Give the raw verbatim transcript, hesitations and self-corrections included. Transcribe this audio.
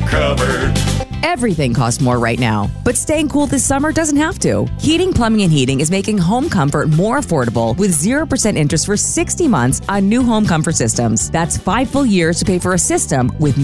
covered. Everything costs more right now, but staying cool this summer doesn't have to. Heating, Plumbing, and Heating is making home comfort more affordable with zero percent interest for sixty months on new home comfort systems. That's five full years to pay for a system with